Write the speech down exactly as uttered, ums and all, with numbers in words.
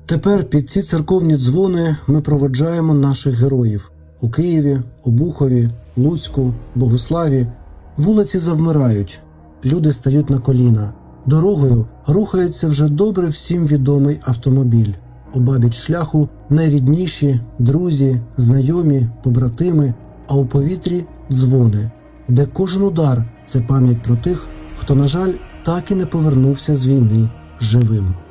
Тепер під ці церковні дзвони ми проводжаємо наших героїв. У Києві, Обухові, Луцьку, Богуславі вулиці завмирають, люди стають на коліна. Дорогою рухається вже добре всім відомий автомобіль. Обабіч шляху найрідніші, друзі, знайомі, побратими, а у повітрі дзвони, де кожен удар – це пам'ять про тих, хто, на жаль, так і не повернувся з війни живим.